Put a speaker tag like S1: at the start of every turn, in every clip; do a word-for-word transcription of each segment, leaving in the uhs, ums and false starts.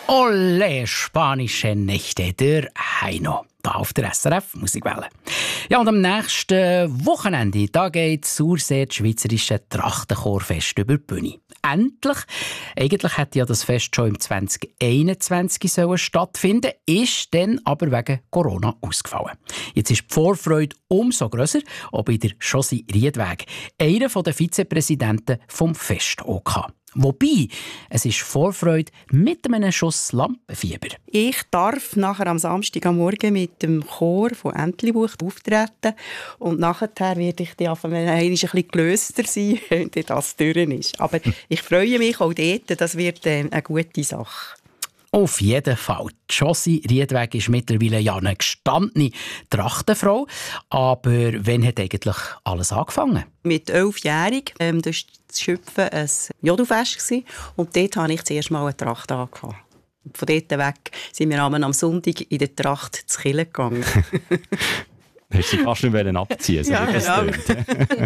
S1: Ole, spanische Nächte, der Heino. Da auf der S R F Musikwelle. Ja, und am nächsten Wochenende da geht Sursee das schweizerische Trachtenchorfest über die Bühne. Endlich! Eigentlich hätte ja das Fest schon im zwanzig einundzwanzig sollen stattfinden, ist dann aber wegen Corona ausgefallen. Jetzt ist die Vorfreude umso grösser, auch bei der Josi Riedweg, einer der Vizepräsidenten vom Fest O K. Wobei, es ist Vorfreude mit einem Schuss Lampenfieber.
S2: Ich darf nachher am Samstag am Morgen mit dem Chor von Entlebucht auftreten. Und nachher werde ich dann ein bisschen gelöster sein, wenn das durch ist. Aber ich freue mich auch dort, das wird eine gute Sache.
S1: Auf jeden Fall. Josi Riedweg ist mittlerweile ja eine gestandene Trachtenfrau. Aber wann hat eigentlich alles angefangen?
S2: Mit elfjährig. Ähm, das war das Schöpfen ein Jodelfest. Und dort hatte ich zuerst mal eine Tracht angehabt. Von dort weg sind wir am Sonntag in der Tracht zu Kirche gegangen.
S3: Hast du sie fast nicht abziehen, so
S2: ja,
S3: wie das
S2: genau.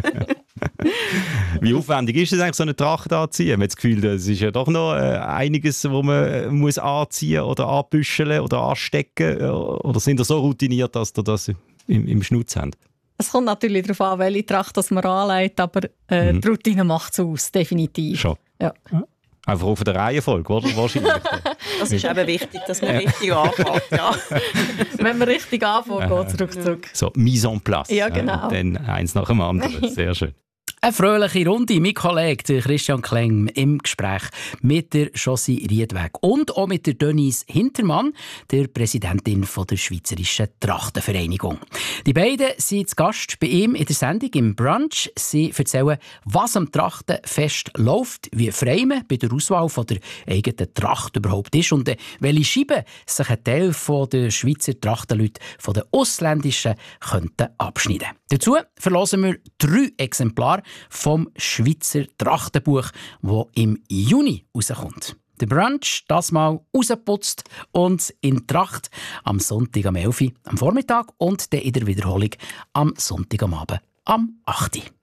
S3: Wie aufwendig ist es eigentlich, so eine Tracht anziehen? Man hat das Gefühl, es ist ja doch noch äh, einiges, was man muss anziehen oder anbüscheln oder anstecken. Oder sind ihr so routiniert, dass ihr das im, im Schnutz habt?
S4: Es kommt natürlich darauf an, welche Tracht das man anlegt, aber äh, mhm. die Routine macht es aus, definitiv.
S3: Schon?
S4: Ja.
S3: Einfach auf der Reihenfolge, oder? Wahrscheinlich.
S2: Das ist eben wichtig, dass man richtig anfängt. Ja.
S4: Wenn man richtig anfängt, geht es ruckzuck.
S3: So, mise en place.
S4: Ja, genau.
S3: Äh, dann eins nach dem anderen. Sehr schön.
S1: Eine fröhliche Runde. Mein Kollege Christian Kleng im Gespräch mit der Josi Riedweg und auch mit der Denise Hintermann, der Präsidentin der Schweizerischen Trachtenvereinigung. Die beiden sind zu Gast bei ihm in der Sendung im Brunch. Sie erzählen, was am Trachtenfest läuft, wie frei man bei der Auswahl von der eigenen Tracht überhaupt ist und welche Scheiben sich ein Teil der Schweizer Trachtenleute von den ausländischen könnten abschneiden. Dazu verlosen wir drei Exemplare vom Schweizer Trachtenbuch, das im Juni rauskommt. Der Brunch, das mal rausgeputzt und in Tracht am Sonntag am elf Uhr am Vormittag und dann in der Wiederholung am Sonntag am Abend am acht Uhr.